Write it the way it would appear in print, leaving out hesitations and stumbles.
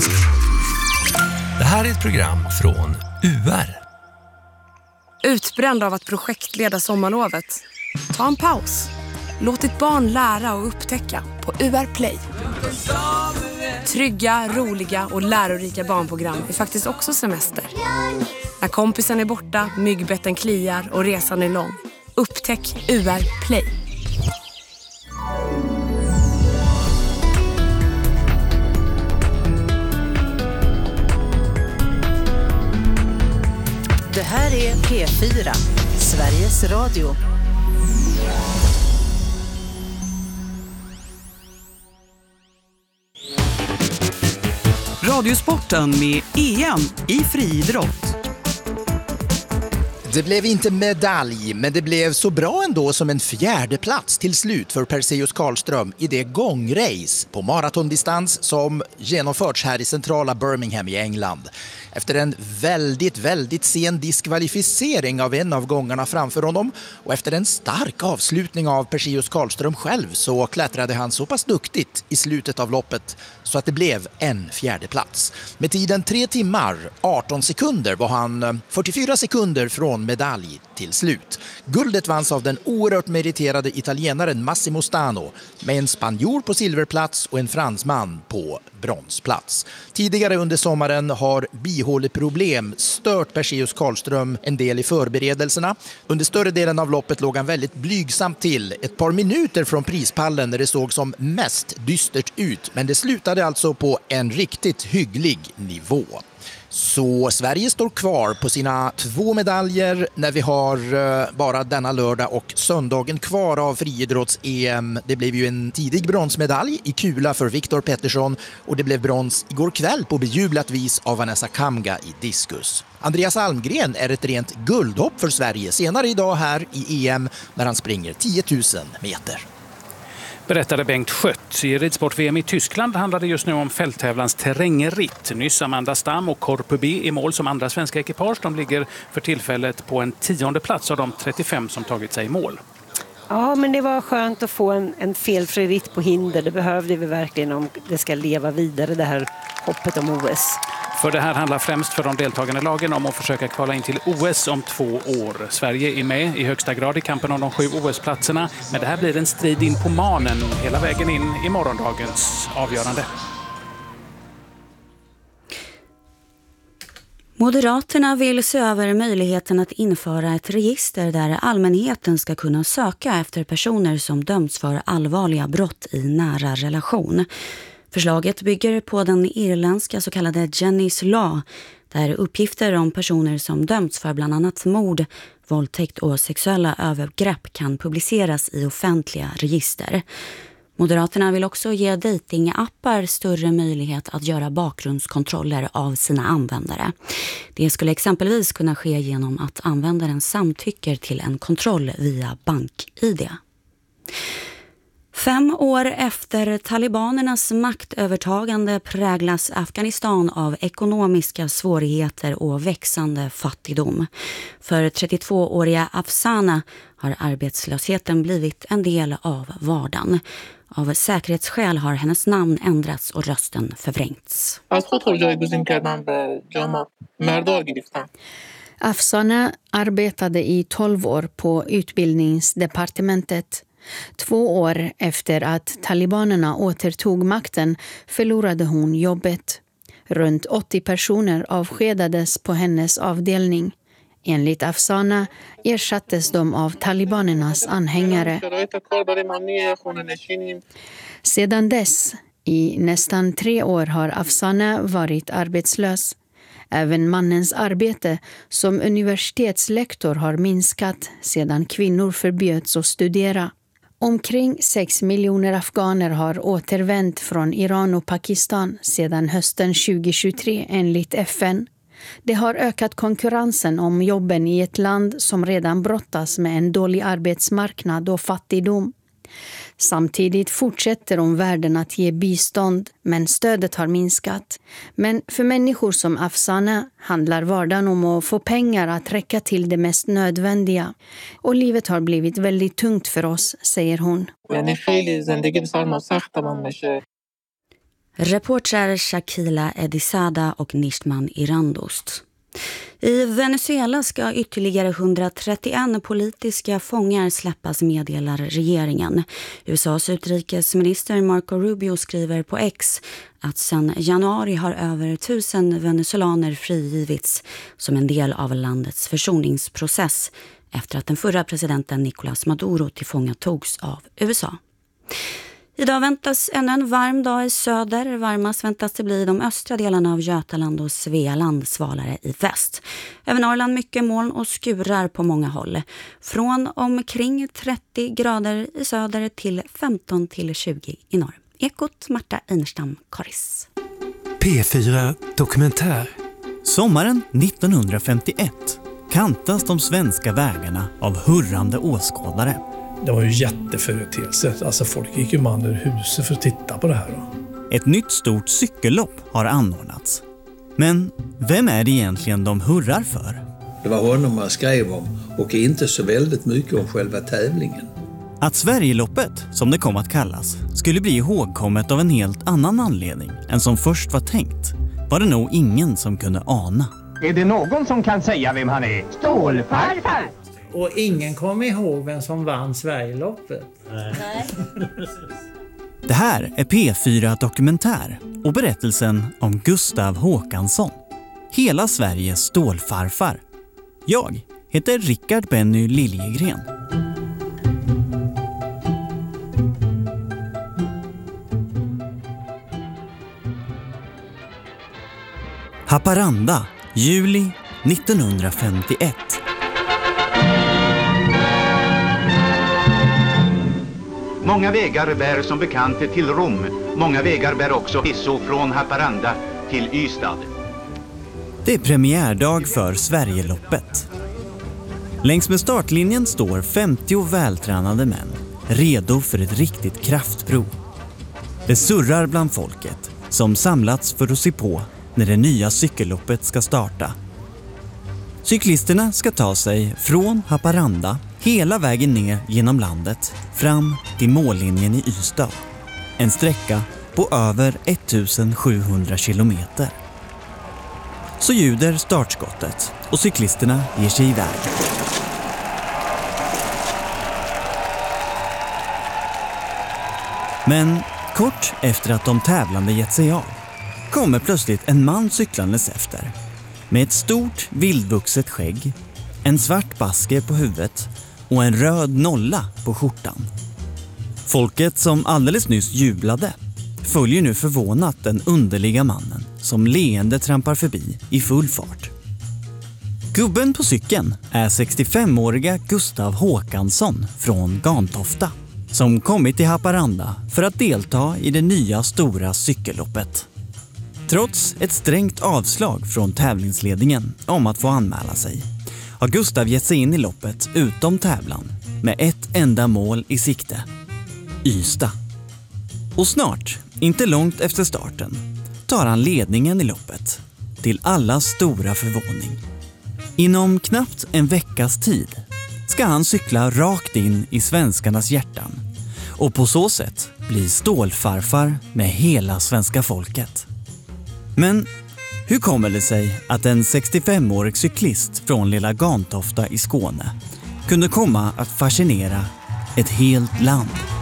Det här är ett program från UR. Utbränd av att projektleda sommarlovet? Ta en paus. Låt ditt barn lära och upptäcka på UR Play. Trygga, roliga och lärorika barnprogram är faktiskt också semester. När kompisen är borta, myggbetten kliar och resan är lång. Upptäck UR Play. Det här är P4, Sveriges Radio. Radiosporten med EM i friidrott. Det blev inte medalj, men det blev så bra ändå som en fjärde plats till slut för Perseus Karlström i det gångrace på maratondistans som genomförts här i centrala Birmingham i England. Efter en väldigt sen diskvalificering av en av gångarna framför honom och efter en stark avslutning av Perseus Karlström själv så klättrade han så pass duktigt i slutet av loppet så att det blev en fjärde plats. Med tiden 3 timmar 18 sekunder var han 44 sekunder från medalj till slut. Guldet vanns av den oerhört meriterade italienaren Massimo Stano med en spanjor på silverplats och en fransman på bronsplats. Tidigare under sommaren har bihåleproblem stört Perseus Karlström en del i förberedelserna. Under större delen av loppet låg han väldigt blygsamt till. Ett par minuter från prispallen när det såg som mest dystert ut. Men det slutade alltså på en riktigt hygglig nivå. Så Sverige står kvar på sina 2 medaljer när vi har bara denna lördag och söndagen kvar av friidrotts-EM. Det blev ju en tidig bronsmedalj i kula för Viktor Pettersson och det blev brons igår kväll på bejublat vis av Vanessa Kamga i diskus. Andreas Almgren är ett rent guldhopp för Sverige senare idag här i EM när han springer 10 000 meter. Berättade Bengt Schött. I ridsport-VM i Tyskland handlar det just nu om fälttävlans terrängritt. Nyss Amanda Stam och Korpu B i mål som andra svenska ekipage. De ligger för tillfället på en 10:e plats av de 35 som tagit sig i mål. Ja, men det var skönt att få en felfri ritt på hinder. Det behövde vi verkligen om det ska leva vidare, det här hoppet om OS. För det här handlar främst för de deltagande lagen om att försöka kvala in till OS om 2 år. Sverige är med i högsta grad i kampen om de 7 OS-platserna. Men det här blir en strid in på manen hela vägen in i morgondagens avgörande. Moderaterna vill se över möjligheten att införa ett register där allmänheten ska kunna söka efter personer som dömts för allvarliga brott i nära relation. Förslaget bygger på den irländska så kallade Jenny's Law, där uppgifter om personer som dömts för bland annat mord, våldtäkt och sexuella övergrepp kan publiceras i offentliga register. Moderaterna vill också ge datingappar större möjlighet att göra bakgrundskontroller av sina användare. Det skulle exempelvis kunna ske genom att användaren samtycker till en kontroll via BankID. 5 år efter talibanernas maktövertagande präglas Afghanistan av ekonomiska svårigheter och växande fattigdom. För 32-åriga Afsana har arbetslösheten blivit en del av vardagen. Av säkerhetsskäl har hennes namn ändrats och rösten förvrängts. Afsana arbetade i 12 år på utbildningsdepartementet. 2 år efter att talibanerna återtog makten förlorade hon jobbet. Runt 80 personer avskedades på hennes avdelning. Enligt Afsana ersattes de av talibanernas anhängare. Sedan dess, i nästan 3 år, har Afsana varit arbetslös. Även mannens arbete som universitetslektor har minskat sedan kvinnor förbjöds att studera. Omkring 6 miljoner afghaner har återvänt från Iran och Pakistan sedan hösten 2023 enligt FN. Det har ökat konkurrensen om jobben i ett land som redan brottas med en dålig arbetsmarknad och fattigdom. Samtidigt fortsätter omvärlden att ge bistånd, men stödet har minskat. Men för människor som Afsana handlar vardagen om att få pengar att räcka till det mest nödvändiga. Och livet har blivit väldigt tungt för oss, säger hon. Reporter Shakila Edisada och Nishtman Irandost. I Venezuela ska ytterligare 131 politiska fångar släppas, meddelar regeringen. USAs utrikesminister Marco Rubio skriver på X att sedan januari har över 1000 venezuelaner frigivits som en del av landets försoningsprocess efter att den förra presidenten Nicolás Maduro tillfångatogs av USA. Idag väntas ännu en varm dag i söder. Varmast väntas det bli de östra delarna av Götaland och Svealand, svalare i väst. Över Norrland mycket moln och skurar på många håll. Från omkring 30 grader i söder till 15 till 20 i norr. Ekot, Marta Einerstam, Karis. P4 Dokumentär. Sommaren 1951 kantas de svenska vägarna av hurrande åskådare. Det var ju jätteföreteelse. Alltså folk gick ju man ur huset för att titta på det här. Ett nytt stort cykellopp har anordnats. Men vem är det egentligen de hurrar för? Det var honom man skrev om och inte så väldigt mycket om själva tävlingen. Att Sverigeloppet, som det kom att kallas, skulle bli ihågkommet av en helt annan anledning än som först var tänkt var det nog ingen som kunde ana. Är det någon som kan säga vem han är? Stålfarfar! Och ingen kommer ihåg vem som vann Sverigeloppet. Nej. Det här är P4 Dokumentär och berättelsen om Gustav Håkansson. Hela Sveriges stålfarfar. Jag heter Rickard Benny Liljegren. Haparanda, juli 1951. Många vägar bär som bekant till Rom. Många vägar bär också förvisso från Haparanda till Ystad. Det är premiärdag för Sverigeloppet. Längs med startlinjen står 50 vältränade män, redo för ett riktigt kraftprov. Det surrar bland folket som samlats för att se på när det nya cykelloppet ska starta. Cyklisterna ska ta sig från Haparanda hela vägen ner genom landet fram till mållinjen i Ystad. En sträcka på över 1700 kilometer. Så ljuder startskottet och cyklisterna ger sig iväg. Men kort efter att de tävlande gett sig av kommer plötsligt en man cyklandes efter. Med ett stort vildvuxet skägg, en svart basker på huvudet och en röd nolla på skjortan. Folket som alldeles nyss jublade följer nu förvånat den underliga mannen som leende trampar förbi i full fart. Gubben på cykeln är 65-åriga Gustav Håkansson från Gantofta som kommit till Haparanda för att delta i det nya stora cykelloppet. Trots ett strängt avslag från tävlingsledningen om att få anmäla sig har Gustav gett sig in i loppet utom tävlan med ett enda mål i sikte. Ystad. Och snart, inte långt efter starten, tar han ledningen i loppet till allas stora förvåning. Inom knappt en veckas tid ska han cykla rakt in i svenskarnas hjärtan och på så sätt bli stålfarfar med hela svenska folket. Men hur kommer det sig att en 65-årig cyklist från lilla Gantofta i Skåne kunde komma att fascinera ett helt land?